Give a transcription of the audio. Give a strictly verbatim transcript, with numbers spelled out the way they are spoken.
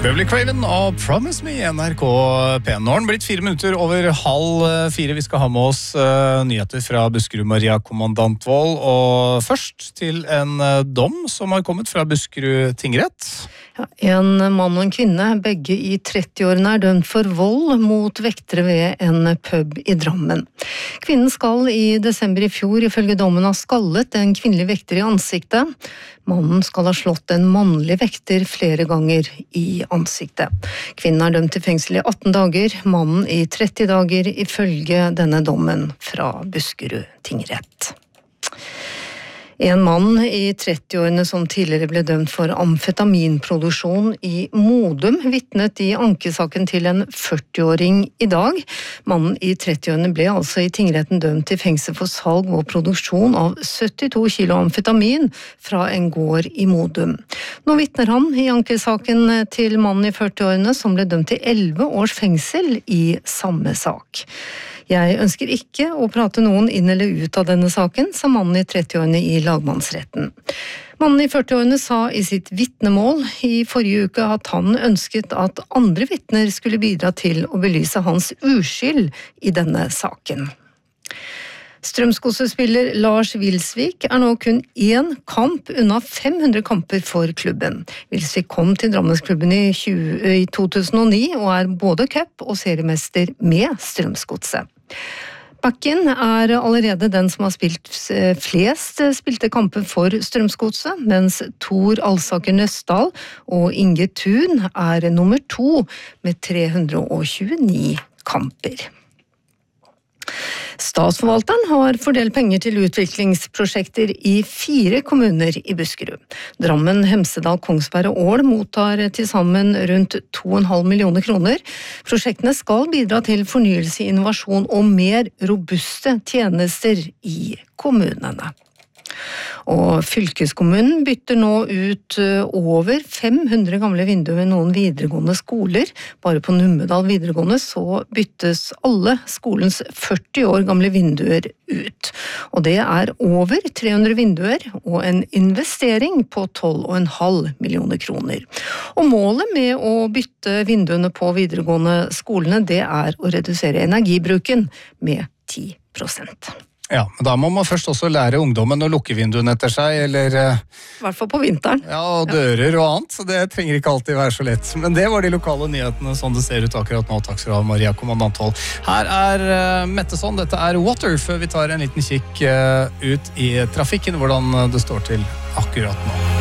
Beverly Craven og Promise Me, N R K P. Nå har den blitt fire minutter over halv fire. Vi skal ha med oss uh, nyheter fra Buskerud Maria Kommandantvold. Og først til en uh, dom som har kommet fra Buskerud tingrett. Ja, en mann og en kvinne, begge i trettiårene, er dømt for vold mot vektere ved en pub i Drammen. Kvinnen skal i desember i fjor ifølge dommen ha skallet en kvinnelig vekter i ansiktet. Mannen skal ha slått en mannlig vekter flere ganger i ansiktet. Kvinnen er dømt til fengsel i atten dager, mannen i tretti dager ifølge denne dommen fra Buskerud tingrett. En mann i trettiårene som tidligere ble dømt for amfetaminproduksjon i Modum vitnet i ankesaken til en førtiåring i dag. Mannen i trettiårene ble altså i tingretten dømt til fengsel for salg og produksjon av syttito kilo amfetamin fra en gård i Modum. Nå vitner han i ankesaken til mannen i førtiårene som ble dømt til elleve års fengsel i samme sak. Jeg ønsker ikke å prate noen inn eller ut av denne saken, sa mannen i trettiårene i lagmannsretten. Mannen i førtiårene sa i sitt vitnemål i forrige uke at han ønsket at andre vitner skulle bidra til å belyse hans uskyld i denne saken. Strømsgodsspiller Lars Wilsvik er nå kun én kamp unna fem hundre kamper for klubben. Wilsvik kom til Drammensklubben i, i to tusen og ni og er både cup- og seriemester med Strømsgodset. Bakken er allerede den som har spilt flest spilte kamper for Strømsgodset, mens Tor Alsaker Nøsdal og Inge Thun er nummer to med tre hundre og tjueni kamper. Statsforvalteren har fordelt penger til utviklingsprosjekter i fire kommuner i Buskerud. Drammen, Hemsedal, Kongsberg og Ål mottar til sammen rundt to komma fem millioner kroner. Prosjektene skal bidra til fornyelse, innovasjon og mer robuste tjenester i kommunene. Og fylkeskommunen bytter nå ut over fem hundre gamle vinduer ved noen videregående skoler. Bare på Numedal videregående så byttes alle skolens førti år gamle vinduer ut. Og det er over tre hundre vinduer og en investering på tolv komma fem millioner kroner. Og målet med å bytte vinduene på videregående skolene, det er å redusere energibruken med ti prosent. Ja, men da må man først også lære ungdommen å lukke vinduene etter seg, eller... I hvert fall på vinteren. Ja, og dører og annet, så det trenger ikke alltid være så lett. Men det var de lokale nyhetene, sånn det ser ut akkurat nå. Takk skal du ha, Maria Kommandantvold. Her er uh, Metteson, dette er Water, før vi tar en liten kikk uh, ut i trafikken, hvordan det står til akkurat nå.